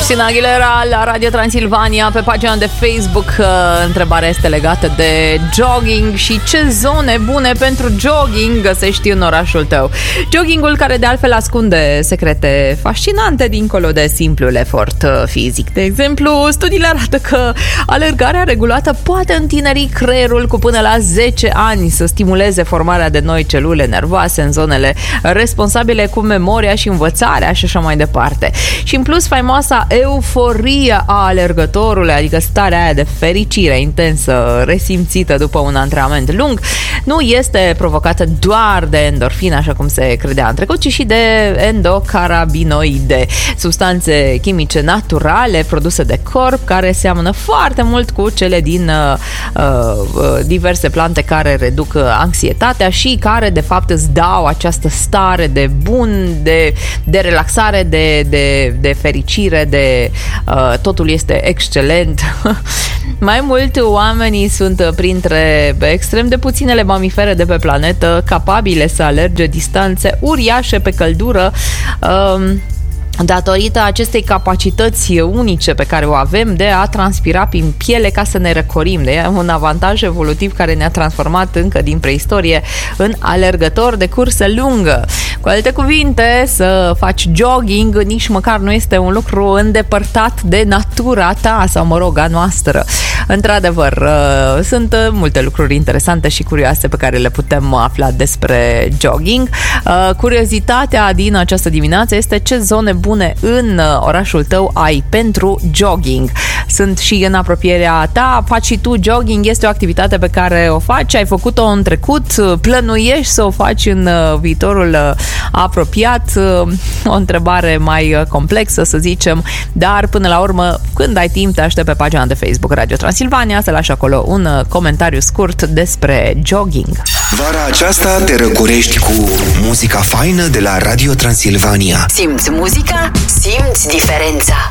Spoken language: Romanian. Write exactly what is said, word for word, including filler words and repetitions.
Christina Aguilera la Radio Transilvania. Pe pagina de Facebook întrebarea este legată de jogging și ce zone bune pentru jogging găsești în orașul tău. Joggingul, care de altfel ascunde secrete fascinante dincolo de simplul efort fizic. De exemplu, studiile arată că alergarea regulată poate întineri creierul cu până la zece ani, să stimuleze formarea de noi celule nervoase în zonele responsabile cu memoria și învățarea și așa mai departe. Și în plus, faimoasa euforie a alergătorului, adică starea aia de fericire intensă, resimțită după un antrenament lung, nu este provocată doar de endorfine, așa cum se credea în trecut, ci și de endocarabinoide, substanțe chimice naturale produse de corp, care seamănă foarte mult cu cele din uh, uh, diverse plante care reduc anxietatea și care de fapt îți dau această stare de bun, de, de relaxare, de, de, de fericire, de uh, totul este excelent. Mai mult, oamenii sunt printre extrem de puținele mamifere de pe planetă capabile să alerge distanțe uriașe pe căldură, uh, datorită acestei capacități unice pe care o avem de a transpira prin piele ca să ne răcorim. De un avantaj evolutiv care ne-a transformat încă din preistorie în alergători de cursă lungă. Cu alte cuvinte, să faci jogging nici măcar nu este un lucru îndepărtat de natura ta sau, mă rog, a noastră. Într-adevăr, sunt multe lucruri interesante și curioase pe care le putem afla despre jogging. Curiozitatea din această dimineață este ce zone bune în orașul tău ai pentru jogging. Sunt și în apropierea ta, faci și tu jogging, este o activitate pe care o faci, ai făcut-o în trecut, plănuiești să o faci în viitorul apropiat? O întrebare mai complexă, să zicem, dar până la urmă, când ai timp, te aștept pe pagina de Facebook Radio Transilvania să lași acolo un comentariu scurt despre jogging. Vara aceasta te răcorești cu muzica faină de la Radio Transilvania. Simți muzica, simți diferența.